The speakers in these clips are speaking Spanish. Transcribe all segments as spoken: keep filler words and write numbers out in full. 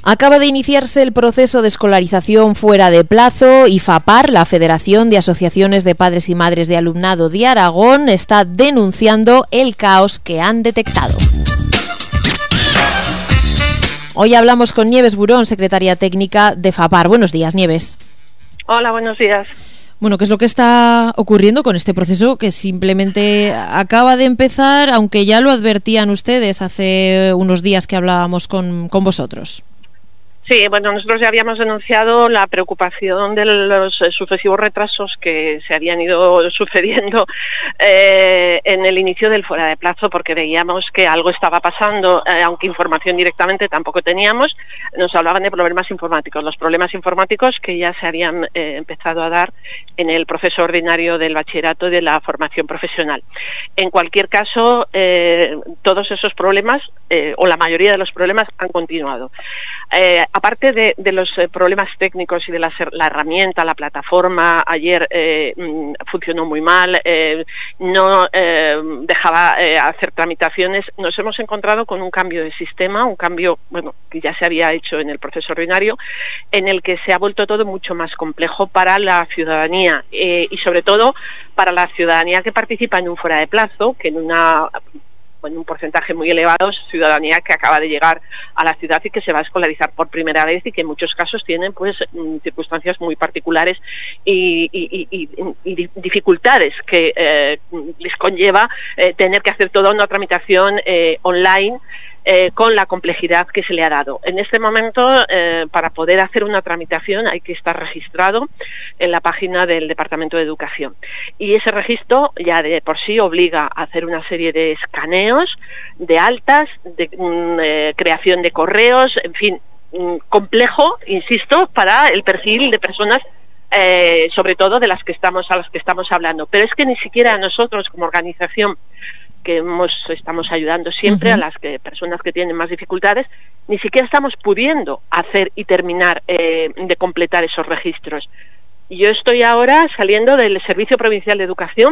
Acaba de iniciarse el proceso de escolarización fuera de plazo y FAPAR, la Federación de Asociaciones de Padres y Madres de Alumnado de Aragón, está denunciando el caos que han detectado. Hoy hablamos con Nieves Burón, secretaria técnica de FAPAR. Buenos días, Nieves. Hola, buenos días. Bueno, ¿qué es lo que está ocurriendo con este proceso que simplemente acaba de empezar, aunque ya lo advertían ustedes hace unos días que hablábamos con, con vosotros? Sí, bueno, nosotros ya habíamos denunciado la preocupación de los sucesivos retrasos que se habían ido sucediendo eh, en el inicio del fuera de plazo, porque veíamos que algo estaba pasando, eh, aunque información directamente tampoco teníamos. Nos hablaban de problemas informáticos, los problemas informáticos que ya se habían eh, empezado a dar en el proceso ordinario del bachillerato y de la formación profesional. En cualquier caso, eh, todos esos problemas, eh, o la mayoría de los problemas, han continuado. Eh, aparte de, de los eh, problemas técnicos y de la, la herramienta, la plataforma, ayer eh, mm, funcionó muy mal, eh, no eh, dejaba eh, hacer tramitaciones, nos hemos encontrado con un cambio de sistema, un cambio, bueno, que ya se había hecho en el proceso ordinario, en el que se ha vuelto todo mucho más complejo para la ciudadanía eh, y sobre todo para la ciudadanía que participa en un fuera de plazo, que en una... en un porcentaje muy elevado, ciudadanía que acaba de llegar a la ciudad y que se va a escolarizar por primera vez y que en muchos casos tienen pues circunstancias muy particulares y, y, y, y dificultades que eh, les conlleva eh, tener que hacer toda una tramitación eh, online Eh, con la complejidad que se le ha dado. En este momento, eh, para poder hacer una tramitación hay que estar registrado en la página del Departamento de Educación. Y ese registro ya de por sí obliga a hacer una serie de escaneos, de altas, de mm, eh, creación de correos, en fin, mm, complejo, insisto, para el perfil de personas eh, sobre todo de las que estamos a las que estamos hablando. Pero es que ni siquiera nosotros como organización que hemos, estamos ayudando siempre uh-huh. a las que, personas que tienen más dificultades, ni siquiera estamos pudiendo hacer y terminar eh, de completar esos registros. Yo estoy ahora saliendo del Servicio Provincial de Educación,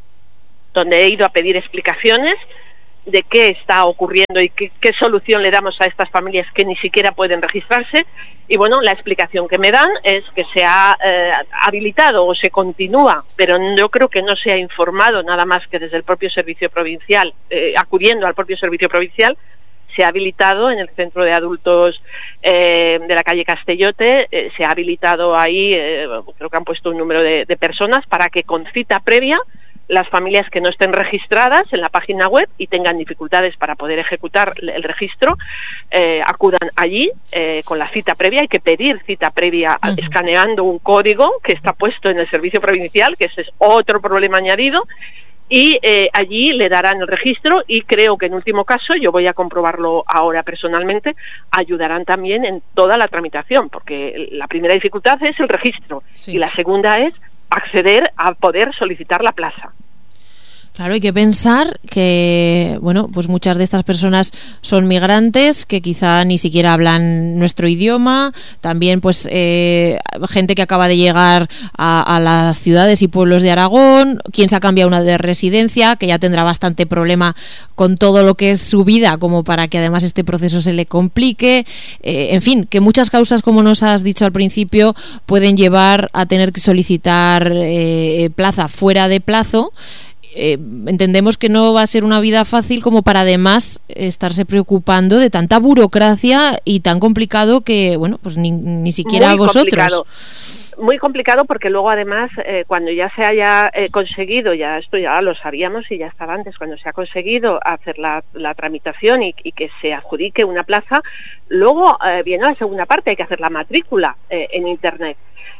donde he ido a pedir explicaciones de qué está ocurriendo y qué, qué solución le damos a estas familias que ni siquiera pueden registrarse. Y bueno, la explicación que me dan es que se ha eh, habilitado o se continúa, pero yo creo que no se ha informado nada más que desde el propio servicio provincial, eh, acudiendo al propio servicio provincial, se ha habilitado en el centro de adultos eh, de la calle Castellote, eh, se ha habilitado ahí, eh, creo que han puesto un número de, de personas para que con cita previa las familias que no estén registradas en la página web y tengan dificultades para poder ejecutar el registro, eh, acudan allí eh, con la cita previa. Hay que pedir cita previa uh-huh. escaneando un código que está puesto en el servicio provincial, que ese es otro problema añadido, y eh, allí le darán el registro y creo que en último caso, yo voy a comprobarlo ahora personalmente, ayudarán también en toda la tramitación, porque la primera dificultad es el registro sí. y la segunda es acceder a poder solicitar la plaza. Claro, hay que pensar que, bueno, pues muchas de estas personas son migrantes que quizá ni siquiera hablan nuestro idioma, también pues eh, gente que acaba de llegar a, a las ciudades y pueblos de Aragón, quien se ha cambiado una de residencia, que ya tendrá bastante problema con todo lo que es su vida, como para que además este proceso se le complique, eh, en fin, que muchas causas, como nos has dicho al principio, pueden llevar a tener que solicitar eh, plaza fuera de plazo. Eh, entendemos que no va a ser una vida fácil como para además estarse preocupando de tanta burocracia y tan complicado que, bueno, pues ni, ni siquiera muy vosotros. Complicado. Muy complicado porque luego además eh, cuando ya se haya eh, conseguido, ya esto ya lo sabíamos y ya estaba antes, cuando se ha conseguido hacer la, la tramitación y, y que se adjudique una plaza, luego eh, viene la segunda parte, hay que hacer la matrícula eh, en Internet.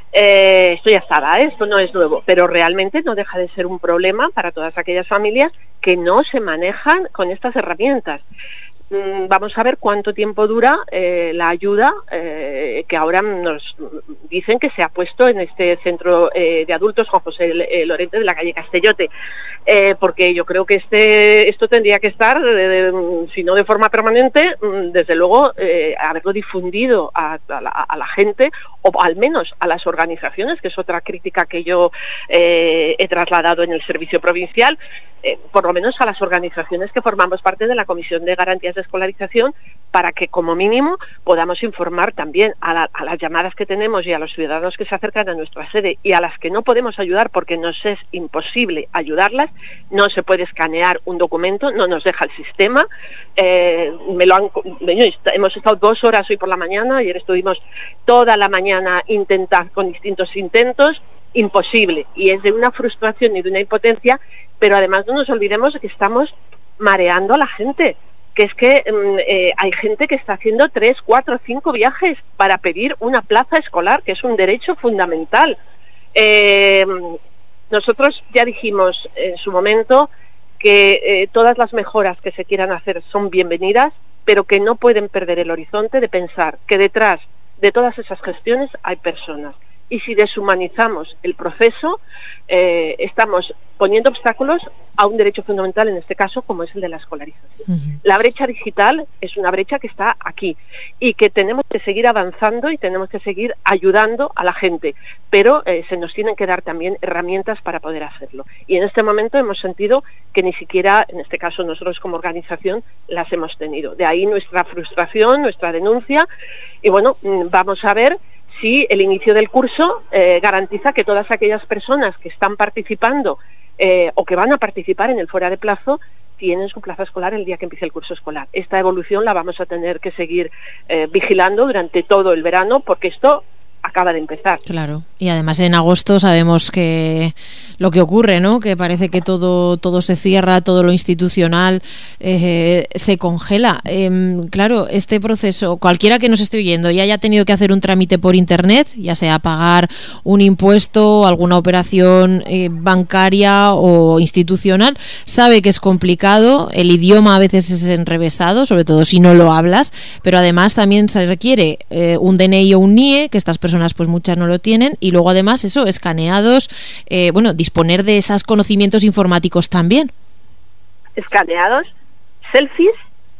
Eh, esto ya estaba, ¿eh? Esto no es nuevo, pero realmente no deja de ser un problema para todas aquellas familias que no se manejan con estas herramientas. Mm, vamos a ver cuánto tiempo dura eh, la ayuda eh, que ahora nos dicen que se ha puesto en este centro eh, de adultos Juan José eh, Lorente de la calle Castellote, eh, porque yo creo que este esto tendría que estar, eh, si no de forma permanente, desde luego eh, haberlo difundido a, a, la, a la gente, o al menos a las organizaciones, que es otra crítica que yo eh, he trasladado en el servicio provincial, eh, por lo menos a las organizaciones que formamos parte de la Comisión de Garantías de Escolarización, para que como mínimo podamos informar también a, la, a las llamadas que tenemos y a los ciudadanos que se acercan a nuestra sede, y a las que no podemos ayudar porque nos es imposible ayudarlas. No se puede escanear un documento, no nos deja el sistema. Eh, me lo han, hemos estado dos horas hoy por la mañana, ayer estuvimos toda la mañana intentar con distintos intentos, imposible, y es de una frustración y de una impotencia, pero además no nos olvidemos de que estamos mareando a la gente, que es que eh, hay gente que está haciendo tres, cuatro, cinco viajes para pedir una plaza escolar, que es un derecho fundamental. Eh, nosotros ya dijimos en su momento que eh, todas las mejoras que se quieran hacer son bienvenidas, pero que no pueden perder el horizonte de pensar que detrás de todas esas gestiones hay personas. Y si deshumanizamos el proceso, eh, estamos poniendo obstáculos a un derecho fundamental, en este caso, como es el de la escolarización. Uh-huh. La brecha digital es una brecha que está aquí y que tenemos que seguir avanzando y tenemos que seguir ayudando a la gente, pero eh, se nos tienen que dar también herramientas para poder hacerlo. Y en este momento hemos sentido que ni siquiera, en este caso nosotros como organización, las hemos tenido. De ahí nuestra frustración, nuestra denuncia, y bueno, vamos a ver si el inicio del curso eh, garantiza que todas aquellas personas que están participando eh, o que van a participar en el fuera de plazo tienen su plaza escolar el día que empiece el curso escolar. Esta evolución la vamos a tener que seguir eh, vigilando durante todo el verano, porque esto acaba de empezar. Claro, y además en agosto sabemos que lo que ocurre, ¿no? Que parece que todo todo se cierra, todo lo institucional eh, se congela. Eh, claro, este proceso, cualquiera que nos esté oyendo y haya tenido que hacer un trámite por internet, ya sea pagar un impuesto, alguna operación eh, bancaria o institucional, sabe que es complicado, el idioma a veces es enrevesado, sobre todo si no lo hablas, pero además también se requiere eh, un D N I o un N I E, que estas personas pues muchas no lo tienen, y luego además eso, escaneados, eh, bueno, disponer de esos conocimientos informáticos también. Escaneados, selfies,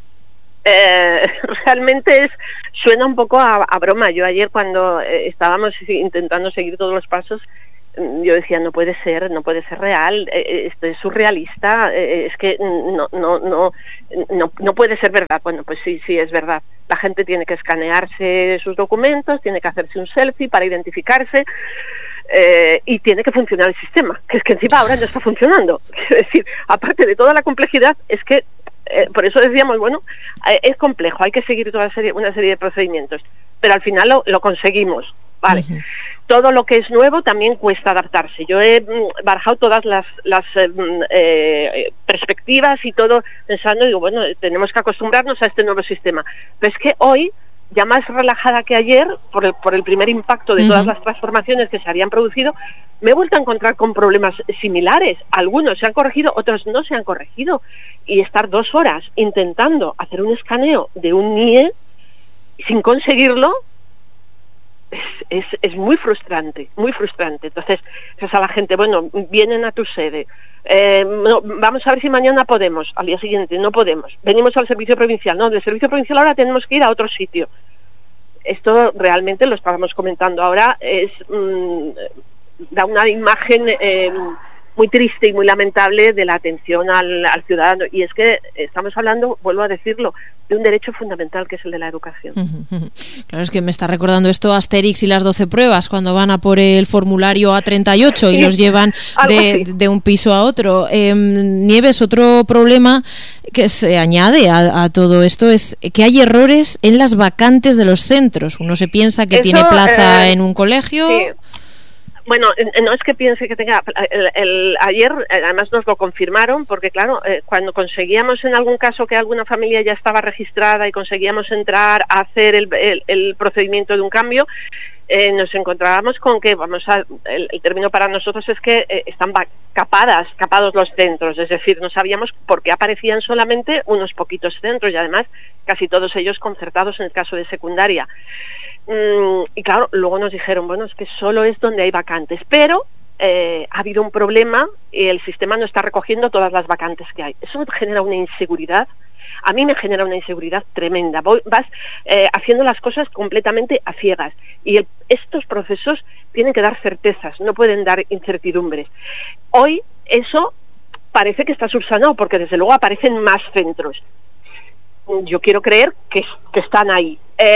eh, realmente es suena un poco a, a broma. Yo ayer cuando eh, estábamos intentando seguir todos los pasos, yo decía, no puede ser, no puede ser real, eh, esto es surrealista, eh, es que no, no, no, no, no puede ser verdad. Bueno, pues sí, sí es verdad. La gente tiene que escanearse sus documentos, tiene que hacerse un selfie para identificarse, eh, y tiene que funcionar el sistema, que es que encima ahora no está funcionando. Es decir, aparte de toda la complejidad, es que eh, por eso decíamos, bueno, eh, es complejo, hay que seguir toda una serie, una serie de procedimientos, pero al final lo, lo conseguimos. Vale. Uh-huh. Todo lo que es nuevo también cuesta adaptarse. Yo he mm, barajado todas las, las eh, perspectivas y todo pensando, digo, bueno, tenemos que acostumbrarnos a este nuevo sistema. Pero es que hoy, ya más relajada que ayer, por el, por el primer impacto de uh-huh. todas las transformaciones que se habían producido, me he vuelto a encontrar con problemas similares. Algunos se han corregido, otros no se han corregido. Y estar dos horas intentando hacer un escaneo de un N I E sin conseguirlo, Es, es, es muy frustrante, muy frustrante. Entonces, dices a la gente, bueno, vienen a tu sede, eh, no, vamos a ver si mañana podemos, al día siguiente no podemos, venimos al servicio provincial, no, del servicio provincial ahora tenemos que ir a otro sitio. Esto realmente, lo estábamos comentando ahora, es mmm, da una imagen eh, muy triste y muy lamentable de la atención al, al ciudadano, y es que estamos hablando, vuelvo a decirlo, de un derecho fundamental que es el de la educación. Claro, es que me está recordando esto Asterix y las doce pruebas, cuando van a por el formulario A treinta y ocho y sí, los llevan de, de un piso a otro. Eh, Nieves, otro problema que se añade a, a todo esto es que hay errores en las vacantes de los centros. Uno se piensa que Eso, tiene plaza eh, en un colegio... Sí. Bueno, no es que piense que tenga... El, el, ayer, además, nos lo confirmaron, porque, claro, eh, cuando conseguíamos en algún caso que alguna familia ya estaba registrada y conseguíamos entrar a hacer el, el, el procedimiento de un cambio, eh, nos encontrábamos con que, vamos a, el, el término para nosotros es que eh, están capadas, capados los centros, es decir, no sabíamos por qué aparecían solamente unos poquitos centros y además casi todos ellos concertados en el caso de secundaria. Mm, y claro, luego nos dijeron, bueno, es que solo es donde hay vacantes, pero eh, ha habido un problema y el sistema no está recogiendo todas las vacantes que hay. Eso genera una inseguridad. A mí me genera una inseguridad tremenda. Voy, vas eh, haciendo las cosas completamente a ciegas y el, estos procesos tienen que dar certezas, no pueden dar incertidumbres. Hoy eso parece que está subsanado porque desde luego aparecen más centros. Yo quiero creer que, que están ahí,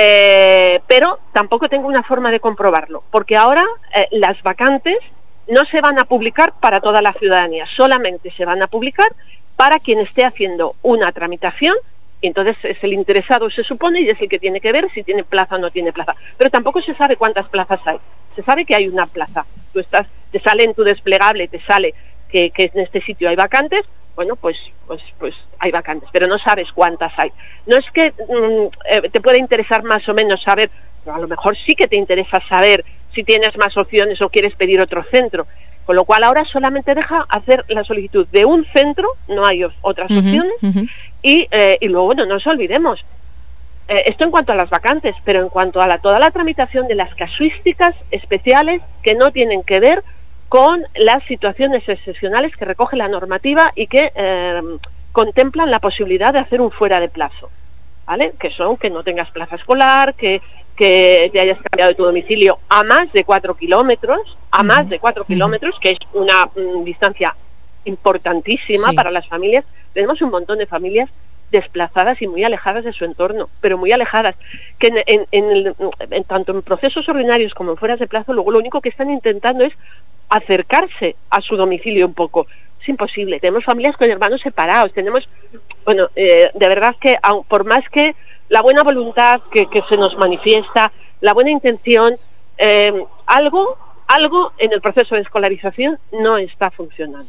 eh, pero tampoco tengo una forma de comprobarlo, porque ahora eh, las vacantes no se van a publicar para toda la ciudadanía, solamente se van a publicar para quien esté haciendo una tramitación, y entonces es el interesado, se supone, y es el que tiene que ver si tiene plaza o no tiene plaza. Pero tampoco se sabe cuántas plazas hay. Se sabe que hay una plaza. Tú estás, te sale en tu desplegable, te sale que, que en este sitio hay vacantes, bueno, pues, pues, pues hay vacantes, pero no sabes cuántas hay. No es que mm, eh, te pueda interesar más o menos saber, pero a lo mejor sí que te interesa saber si tienes más opciones o quieres pedir otro centro. Con lo cual ahora solamente deja hacer la solicitud de un centro, no hay otras uh-huh, opciones, uh-huh. y, eh, y luego, bueno, no nos olvidemos, eh, esto en cuanto a las vacantes, pero en cuanto a la, toda la tramitación de las casuísticas especiales que no tienen que ver con las situaciones excepcionales que recoge la normativa y que eh, contemplan la posibilidad de hacer un fuera de plazo, ¿vale? Que son que no tengas plaza escolar, que que te hayas cambiado de tu domicilio a más de cuatro kilómetros, a uh-huh. más de cuatro uh-huh. kilómetros, que es una mm, distancia importantísima sí. para las familias. Tenemos un montón de familias desplazadas y muy alejadas de su entorno, pero muy alejadas, que en, en, en, el, en tanto en procesos ordinarios como en fueras de plazo, luego lo único que están intentando es acercarse a su domicilio un poco. Es imposible. Tenemos familias con hermanos separados, tenemos, bueno, eh, de verdad que aun, por más que la buena voluntad que, que se nos manifiesta, la buena intención, eh, algo, algo en el proceso de escolarización no está funcionando.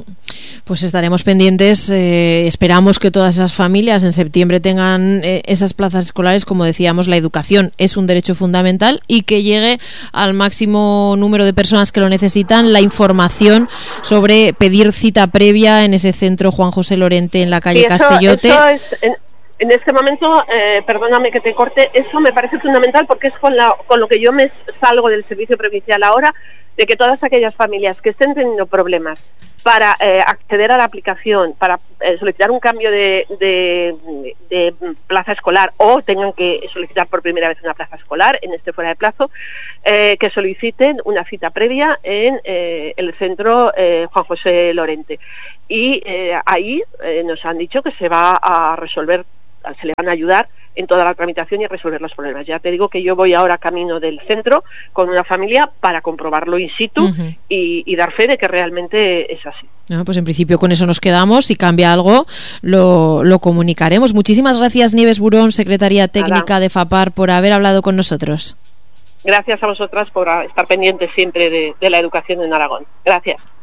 Pues estaremos pendientes, eh, esperamos que todas esas familias en septiembre tengan eh, esas plazas escolares. Como decíamos, la educación es un derecho fundamental y que llegue al máximo número de personas que lo necesitan la información sobre pedir cita previa en ese centro Juan José Lorente en la calle sí, eso, Castellote. Eso es, en, en este momento, eh, perdóname que te corte, eso me parece fundamental porque es con, la, con lo que yo me salgo del servicio provincial ahora, de que todas aquellas familias que estén teniendo problemas para eh, acceder a la aplicación, para eh, solicitar un cambio de, de, de plaza escolar o tengan que solicitar por primera vez una plaza escolar en este fuera de plazo, eh, que soliciten una cita previa en eh, el centro eh, Juan José Lorente. Y eh, ahí eh, nos han dicho que se va a resolver, se le van a ayudar en toda la tramitación y a resolver los problemas. Ya te digo que yo voy ahora camino del centro con una familia para comprobarlo in situ uh-huh. y, y dar fe de que realmente es así. No, pues en principio con eso nos quedamos. Si cambia algo, lo, lo comunicaremos. Muchísimas gracias, Nieves Burón, secretaria técnica Nada. de FAPAR, por haber hablado con nosotros. Gracias a vosotras por estar pendientes siempre de, de la educación en Aragón. Gracias.